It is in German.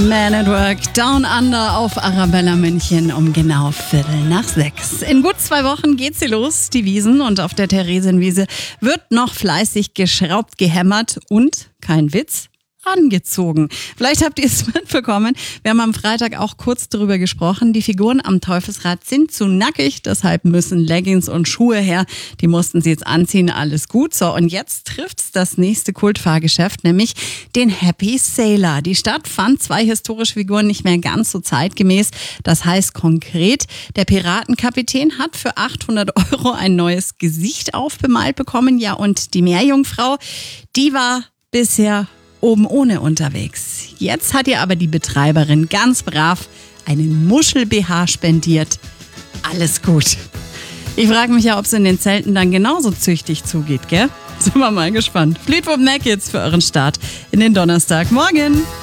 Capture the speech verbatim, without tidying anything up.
Man at Work, Down Under auf Arabella München um genau Viertel nach sechs. In gut zwei Wochen geht sie los, die Wiesn, und auf der Theresienwiese wird noch fleißig geschraubt, gehämmert und, kein Witz, angezogen. Vielleicht habt ihr es mitbekommen. Wir haben am Freitag auch kurz darüber gesprochen. Die Figuren am Teufelsrad sind zu nackig, deshalb müssen Leggings und Schuhe her. Die mussten sie jetzt anziehen, alles gut. So, und jetzt trifft's das nächste Kultfahrgeschäft, nämlich den Happy Sailor. Die Stadt fand zwei historische Figuren nicht mehr ganz so zeitgemäß. Das heißt konkret, der Piratenkapitän hat für achthundert Euro ein neues Gesicht aufbemalt bekommen. Ja, und die Meerjungfrau, die war bisher oben ohne unterwegs. Jetzt hat ihr aber die Betreiberin ganz brav einen Muschel-B H spendiert. Alles gut. Ich frage mich ja, ob es in den Zelten dann genauso züchtig zugeht, gell? Sind wir mal gespannt. Fleetwood Mac jetzt für euren Start in den Donnerstag. Morgen!